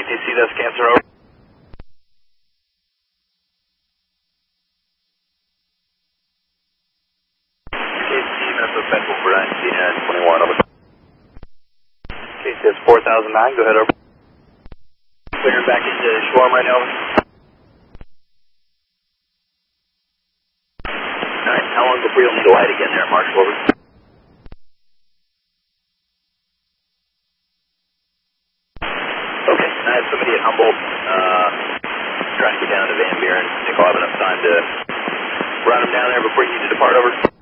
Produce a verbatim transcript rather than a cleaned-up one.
K C, that's Cancer, over. K C, Minnesota Central for nineteen twenty-one, over. K C, that's four thousand nine, go ahead, over. Clearing back into Shwarm right now, over. Alright, how long before you'll need a light again there, Marshall, over? Okay, I have somebody at Humboldt, uh, trying to get down to Van Buren. Think I'll have enough time to run them down there before you need to depart, over.